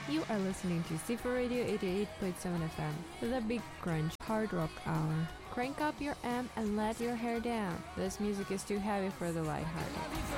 You are listening to Sifa Radio 88.7 FM, the Big Crunch Hard Rock Hour. Crank up your amp and let your hair down. This music is too heavy for the lighthearted.